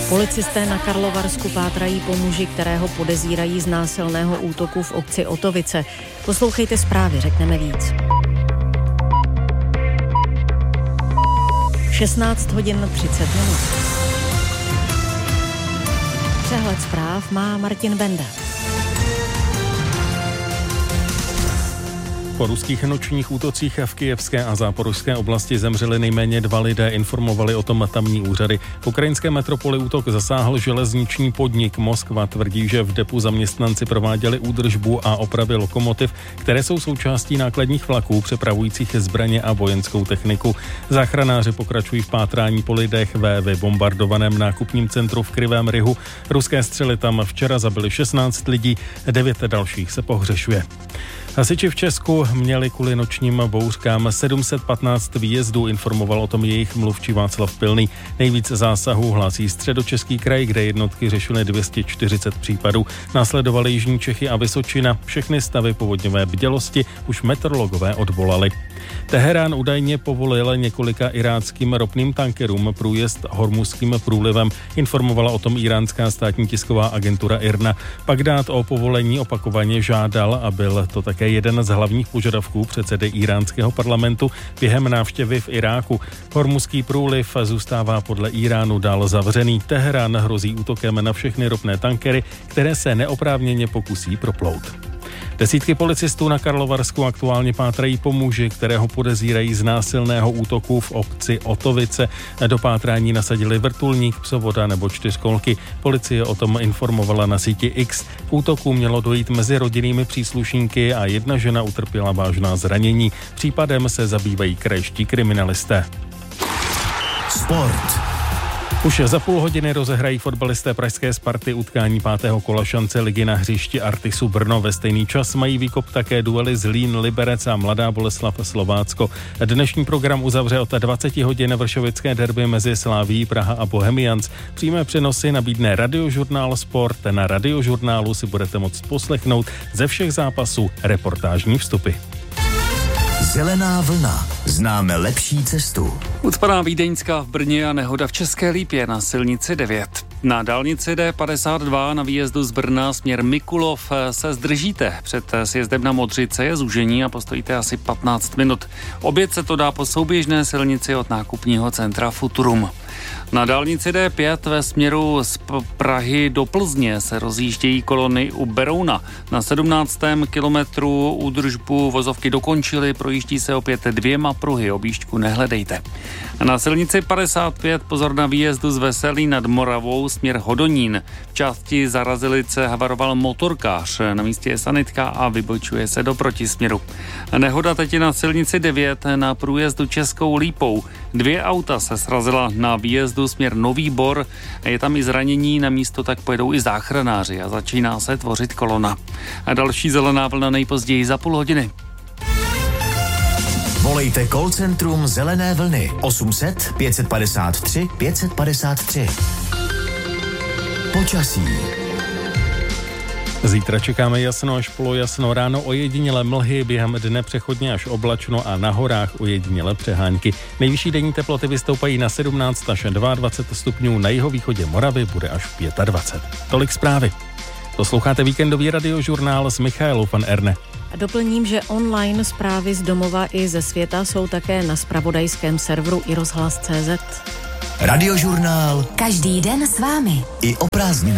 Policisté na Karlovarsku pátrají po muži, kterého podezírají z násilného útoku v obci Otovice. Poslouchejte zprávy, řekneme víc. 16 hodin 30 minut. Přehled zpráv má Martin Benda. Po ruských nočních útocích v kyjevské a záporožské oblasti zemřeli nejméně 2 lidé, informovali o tom tamní úřady. V ukrajinské metropoli útok zasáhl železniční podnik. Moskva tvrdí, že v depu zaměstnanci prováděli údržbu a opravy lokomotiv, které jsou součástí nákladních vlaků přepravujících zbraně a vojenskou techniku. Záchranáři pokračují v pátrání po lidech ve vybombardovaném nákupním centru v Krivém Rihu. Ruské střely tam včera zabily 16 lidí, 9 dalších se pohřešuje. Hasiči v Česku měli kvůli nočním bouřkám 715 výjezdů, informoval o tom jejich mluvčí Václav Pilný. Nejvíc zásahů hlásí Středočeský kraj, kde jednotky řešily 240 případů. Následovaly Jižní Čechy a Vysočina. Všechny stavy povodňové bdělosti už meteorologové odvolali. Teherán údajně povolil několika iráckým ropným tankerům průjezd Hormuzským průlivem, informovala o tom iránská státní tisková agentura IRNA. Bagdád o povolení opakovaně žádal a byl to také jeden z hlavních požadavků předsedy iránského parlamentu během návštěvy v Iráku. Hormuzský průliv zůstává podle Iránu dál zavřený. Teherán hrozí útokem na všechny ropné tankery, které se neoprávněně pokusí proplout. Desítky policistů na Karlovarsku aktuálně pátrají po muži, kterého podezírají z násilného útoku v obci Otovice. Do pátrání nasadili vrtulník, psovoda nebo 4kolky. Policie o tom informovala na síti X. K útoku mělo dojít mezi rodinnými příslušníky a jedna žena utrpěla vážná zranění. Případem se zabývají krajští kriminalisté. Sport. Už za půl hodiny rozehrají fotbalisté pražské Sparty utkání 5. kola šance ligy na hřišti Artisu Brno. Ve stejný čas mají výkop také duely Zlín, Liberec a Mladá Boleslav Slovácko. Dnešní program uzavře od 20 hodin vršovické derby mezi Slavií Praha a Bohemians. Přímé přenosy nabídne Radiožurnál Sport. Na Radiožurnálu si budete moct poslechnout ze všech zápasů reportážní vstupy. Zelená vlna. Známe lepší cestu. Ucpaná Vídeňská v Brně a nehoda v České Lípě na silnici 9. Na dálnici D52 na výjezdu z Brna směr Mikulov se zdržíte. Před sjezdem na Modřice je zúžení a postojíte asi 15 minut. Obět se to dá po souběžné silnici od nákupního centra Futurum. Na dálnici D5 ve směru z Prahy do Plzně se rozjíždějí kolony u Berouna. Na 17. kilometru údržbu vozovky dokončily, projíždí se opět 2 pruhy, objížďku nehledejte. Na silnici 55 pozor na výjezdu z Veselí nad Moravou směr Hodonín. V části Zarazilice havaroval motorkář, na místě je sanitka a vybočuje se do protisměru. Nehoda teď je na silnici 9 na průjezdu Českou Lípou. 2 auta se srazila na výjezdu směr Nový Bor. Je tam i zranění, na místo tak pojedou i záchranáři a začíná se tvořit kolona. A další zelená vlna nejpozději za půl hodiny. Volejte call centrum Zelené vlny 800 553 553. Počasí. Zítra čekáme jasno až polojasno, ráno ojedinělé mlhy, během dne přechodně až oblačno a na horách ojedinělé přehánky. Nejvyšší denní teploty vystoupají na 17 až 22 stupňů, na jihovýchodě Moravy bude až 25. Tolik zprávy. Posloucháte víkendový radiožurnál s Michaelou van Erne. A doplním, že online zprávy z domova i ze světa jsou také na zpravodajském serveru iRozhlas.cz. Radiožurnál. Každý den s vámi. I o prázdninách.